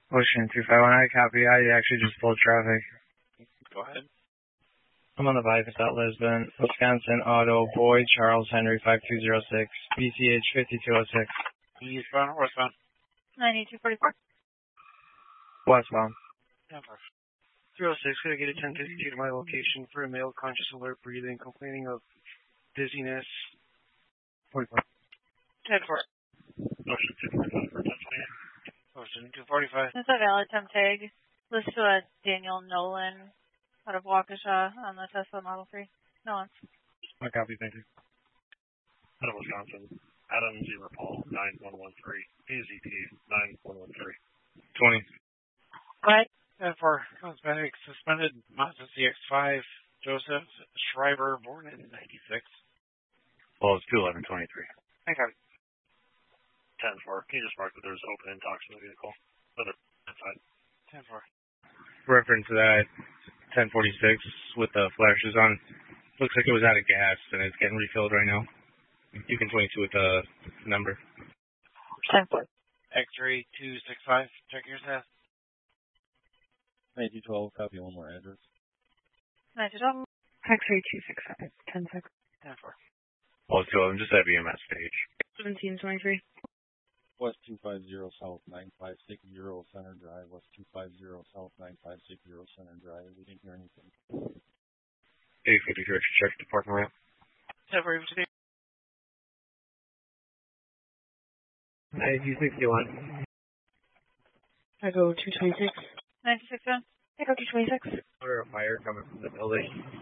Ocean 251, I copy. I actually just pulled traffic. Go ahead. I'm on the bypass at Lisbon, Wisconsin, Auto, Boyd, Charles, Henry, 5206, BCH 5206. Eastbound or westbound? 9244. Westbound. 06, could I get a 1052 to my location for a male conscious alert breathing, complaining of dizziness? 44. 10-4. Ocean 245. Is that valid temp tag? List to a Daniel Nolan out of Waukesha on the Tesla Model 3. No one. I copy, thank you. Out of Wisconsin, Adam 0 Paul 9113, AZT 9113. 20. Go ahead. 10-4. Comes back. Suspended Mazda CX-5. Joseph Schreiber, born in 96. Well, it's 21123. I got it. 10-4. Can you just mark that there's open intox in the vehicle? Other side. 10-4. Reference to that 1046 with the flashes on. Looks like it was out of gas and it's getting refilled right now. You can 22 with the number. 10-4. X-ray 265. Check your staff. 9212, copy one more address. 9212. X-ray 265. 10-6. 10-4. Well, it's 211, just at BMS stage. 1723. West 250 South 9560 Center Drive. West 250 South 9560 Center Drive. We didn't hear anything. 850 direction check the parking ramp. 10-4. 261. I go 226. 961. I go 226. Order a fire coming from the building.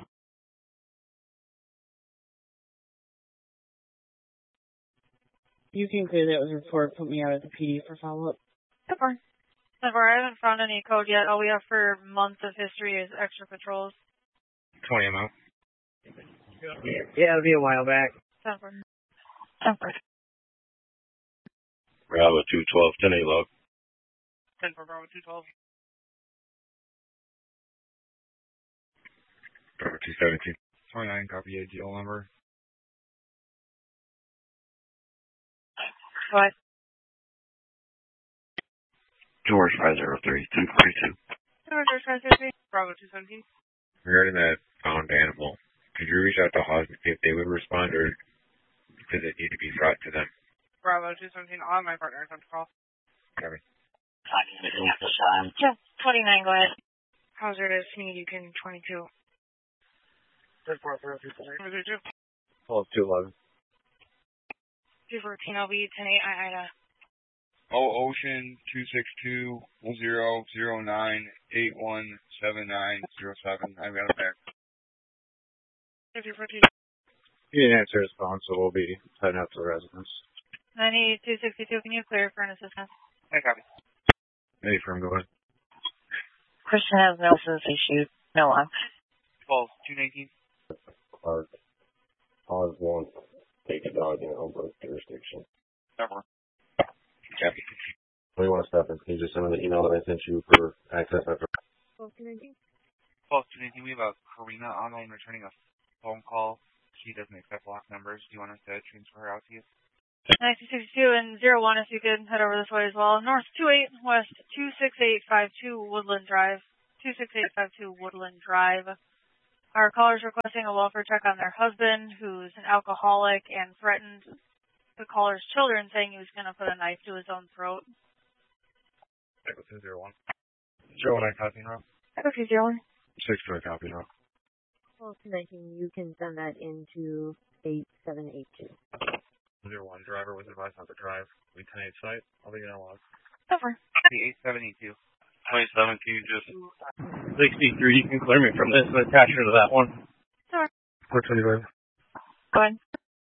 You can clear that with a report. Put me out at the PD for follow-up. 10-4. 10-4. I haven't found any code yet. All we have for months of history is extra patrols. 20 amount. Yeah, it'll be a while back. 10-4. 10-4. Bravo 212, 10-8 log. 10-4, Bravo 212. Bravo 217. 29, copy AGL number. What? George 503, 242. George 503. Bravo 217. Regarding that found animal, could you reach out to Haas and see if they would respond, or does it need to be brought to them? Bravo 217. All my partners on call. Copy. Yeah, 29, go ahead. Hazardous need, you can 22. 10-4, 302. Oh, 211. 214, I'll be 10-8, Ida. Oh, Ocean 262-009-817907. I've got it back. 214. You didn't answer his phone, so we'll be heading out to the residence. 9262, can you clear for an assistance? I copy. Hey, firm, go ahead. Christian has Nelson's issued. No one. 12-219. Haas won't take a dog in Homebrook jurisdiction. 10-4. Copy. What do you want to stop in? Can you just send me the email that I sent you for access after? 12-219. 12-219, we have a Karina online returning a phone call. She doesn't accept block numbers. Do you want us to transfer her out to you? 9262 and 01, if you could head over this way as well. North 28, West 26852 Woodland Drive. 26852 Woodland Drive. Our caller's requesting a welfare check on their husband, who's an alcoholic, and threatened the caller's children, saying he was going to put a knife to his own throat. Echo 201. 01, copy, Rob. Echo 201. 6 copy, Rob. 12-219, you can send that into 8782. 01, driver was advised not to drive. We 10-8 site. I'll be in a log. Over. The 8782. 27, can you just... 63, you can clear me from this and attach her to that one. Sure. 425. Go ahead.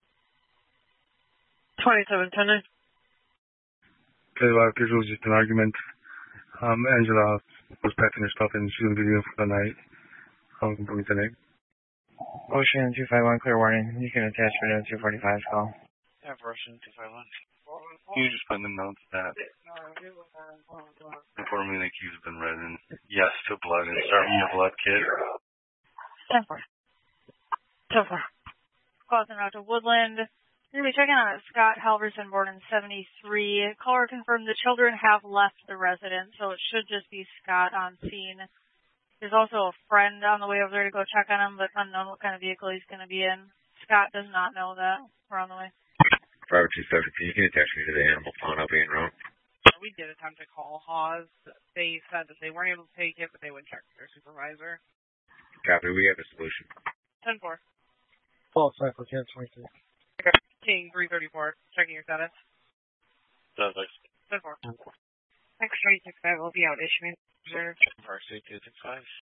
2710. Okay, well, this was just an argument. Angela was packing her stuff and she's going to be in for the night. Bring it tonight. Ocean 251, clear warning. You can attach me to 245's call. Yeah, Ocean 251. Can you just put in the notes that informing the accused has been read in yes to blood and start me a blood kit? 10-4. 10-4. Crossing out to Woodland. We're going to be checking on Scott Halverson, born in 73. Caller confirmed the children have left the residence, so it should just be Scott on scene. There's also a friend on the way over there to go check on him, but unknown what kind of vehicle he's going to be in. Scott does not know that. We're on the way. 527, you can attach me to the animal pound. I'll be in route. We did attempt to call Hawes. They said that they weren't able to take it, but they would check with their supervisor. Copy, we have a solution. 10-4. False sign for Cat 23. King 334, checking your status. 10-4. X-ray 65 will be out issuing reserve. Park 265.